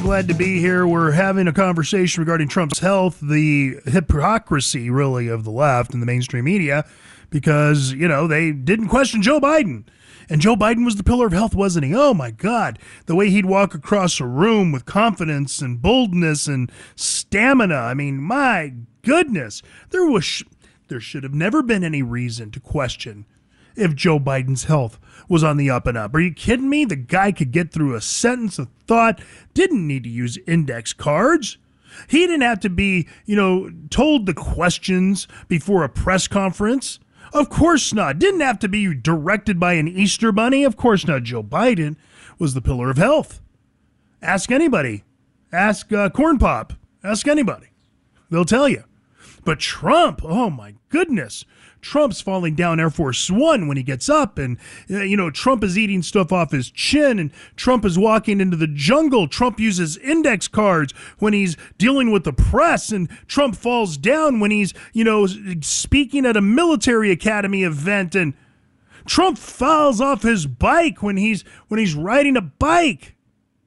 glad to be here. We're having a conversation regarding Trump's health, the hypocrisy, really, of the left and the mainstream media, because, you know, they didn't question Joe Biden. And Joe Biden was the pillar of health, wasn't he? Oh, my God. The way he'd walk across a room with confidence and boldness and stamina. I mean, my goodness. There should have never been any reason to question if Joe Biden's health was on the up and up. Are you kidding me? The guy could get through a sentence of thought, didn't need to use index cards. He didn't have to be, told the questions before a press conference. Of course not. Didn't have to be directed by an Easter bunny. Of course not. Joe Biden was the pillar of health. Ask anybody. Ask Corn Pop. Ask anybody. They'll tell you. But Trump, oh my goodness. Trump's falling down Air Force One when he gets up, and, Trump is eating stuff off his chin, and Trump is walking into the jungle. Trump uses index cards when he's dealing with the press, and Trump falls down when he's, speaking at a military academy event, and Trump falls off his bike when he's riding a bike.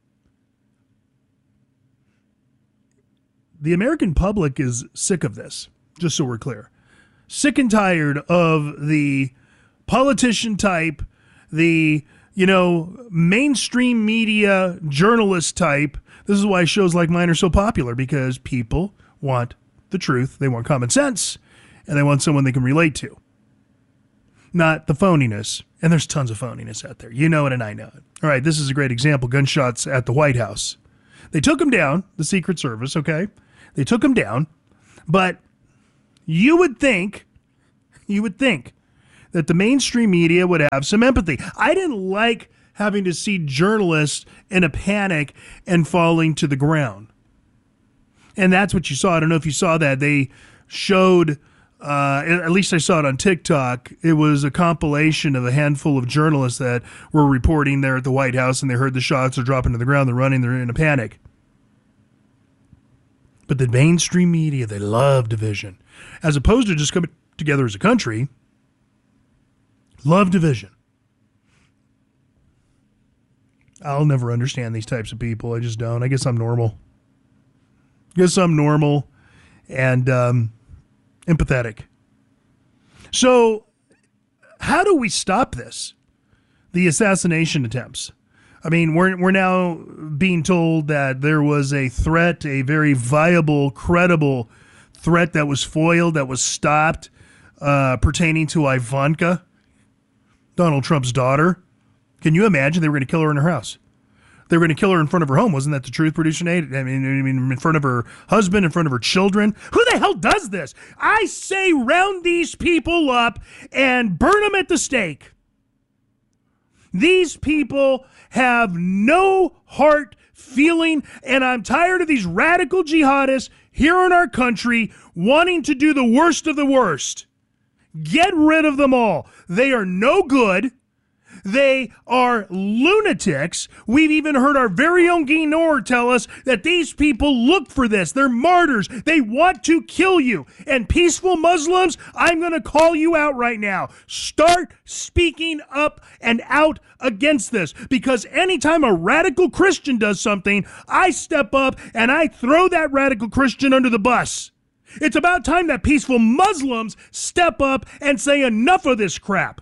The American public is sick of this, just so we're clear. Sick and tired of the politician type, the, mainstream media journalist type. This is why shows like mine are so popular, because people want the truth. They want common sense, and they want someone they can relate to. Not the phoniness. And there's tons of phoniness out there. You know it, and I know it. All right, this is a great example. Gunshots at the White House. They took him down, the Secret Service, okay? They took him down, but you would think that the mainstream media would have some empathy. I didn't like having to see journalists in a panic and falling to the ground. And that's what you saw. I don't know if you saw that. They showed, at least I saw it on TikTok, it was a compilation of a handful of journalists that were reporting there at the White House, and they heard the shots are dropping to the ground, they're running, they're in a panic. But the mainstream media, they love division. As opposed to just coming together as a country, love division. I'll never understand these types of people. I just don't. I guess I'm normal. And empathetic. So how do we stop this? The assassination attempts. I mean, we're now being told that there was a threat, a very viable, credible threat that was foiled, that was stopped, pertaining to Ivanka, Donald Trump's daughter. Can you imagine they were going to kill her in her house? They were going to kill her in front of her home. Wasn't that the truth, producer Nate? I mean, in front of her husband, in front of her children. Who the hell does this? I say round these people up and burn them at the stake. These people have no heart, feeling, and I'm tired of these radical jihadists here in our country wanting to do the worst of the worst. Get rid of them all. They are no good. They are lunatics. We've even heard our very own Guy Noor tell us that these people look for this. They're martyrs. They want to kill you. And peaceful Muslims, I'm going to call you out right now. Start speaking up and out against this, because anytime a radical Christian does something, I step up and I throw that radical Christian under the bus. It's about time that peaceful Muslims step up and say enough of this crap.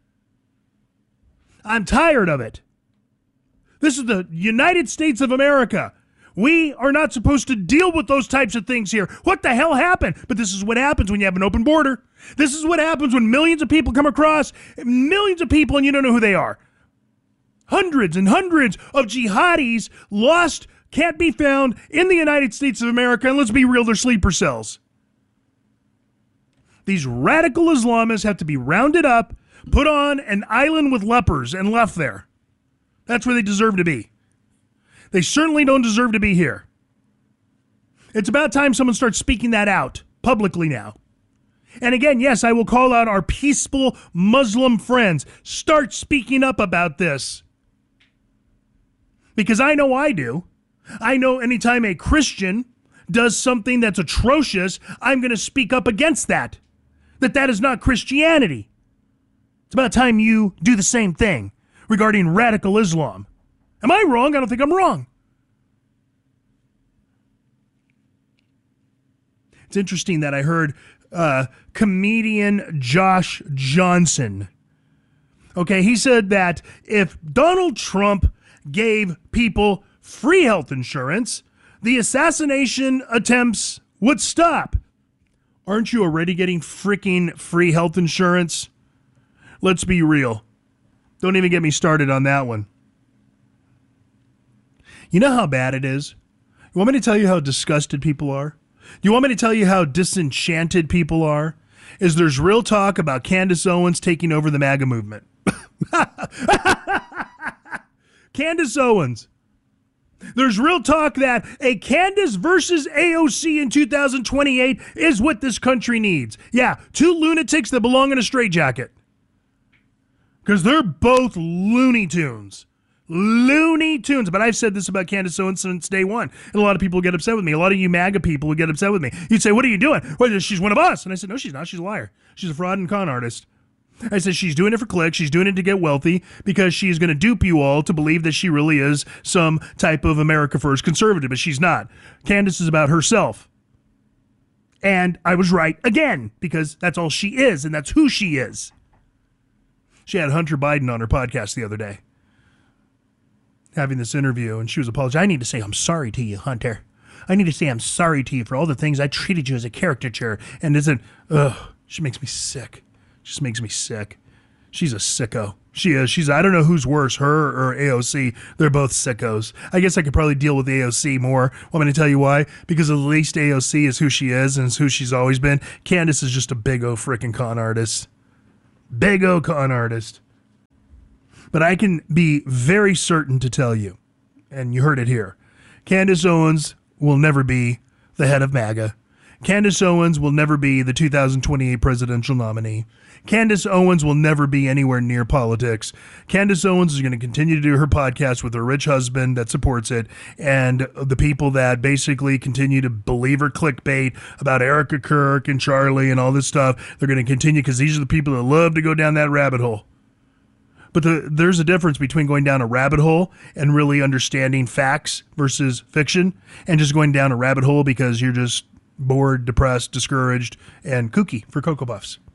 I'm tired of it. This is the United States of America. We are not supposed to deal with those types of things here. What the hell happened? But this is what happens when you have an open border. This is what happens when millions of people come across, millions of people, and you don't know who they are. Hundreds and hundreds of jihadis lost, can't be found in the United States of America, and let's be real, they're sleeper cells. These radical Islamists have to be rounded up, put on an island with lepers, and left there. That's where they deserve to be. They certainly don't deserve to be here. It's about time someone starts speaking that out publicly now. And again, yes, I will call out our peaceful Muslim friends. Start speaking up about this. Because I know I do. I know anytime a Christian does something that's atrocious, I'm going to speak up against that. That is not Christianity. It's about time you do the same thing regarding radical Islam. Am I wrong? I don't think I'm wrong. It's interesting that I heard comedian Josh Johnson. Okay, he said that if Donald Trump gave people free health insurance, the assassination attempts would stop. Aren't you already getting freaking free health insurance? Let's be real. Don't even get me started on that one. You know how bad it is? You want me to tell you how disgusted people are? Do you want me to tell you how disenchanted people are? There's real talk about Candace Owens taking over the MAGA movement. Candace Owens. There's real talk that a Candace versus AOC in 2028 is what this country needs. Yeah, two lunatics that belong in a straitjacket. Because they're both Looney Tunes. Looney Tunes. But I've said this about Candace Owens since day one. And a lot of people get upset with me. A lot of you MAGA people would get upset with me. You'd say, what are you doing? Well, she's one of us. And I said, no, she's not. She's a liar. She's a fraud and con artist. I said she's doing it for clicks. She's doing it to get wealthy because she's going to dupe you all to believe that she really is some type of America First conservative, but she's not. Candace is about herself. And I was right again because that's all she is and that's who she is. She had Hunter Biden on her podcast the other day having this interview, and she was apologizing. I need to say I'm sorry to you, Hunter. I need to say I'm sorry to you for all the things I treated you as a caricature. And she makes me sick. Just makes me sick. She's a sicko. She is. I don't know who's worse, her or AOC. They're both sickos. I guess I could probably deal with AOC more. Want me to tell you why? Because at least AOC is who she is and is who she's always been. Candace is just a big O freaking con artist. Big O con artist. But I can be very certain to tell you, and you heard it here, Candace Owens will never be the head of MAGA. Candace Owens will never be the 2028 presidential nominee. Candace Owens will never be anywhere near politics. Candace Owens is going to continue to do her podcast with her rich husband that supports it, and the people that basically continue to believe her clickbait about Erica Kirk and Charlie and all this stuff. They're going to continue because these are the people that love to go down that rabbit hole. But there's a difference between going down a rabbit hole and really understanding facts versus fiction, and just going down a rabbit hole because you're just bored, depressed, discouraged, and kooky for Cocoa Puffs.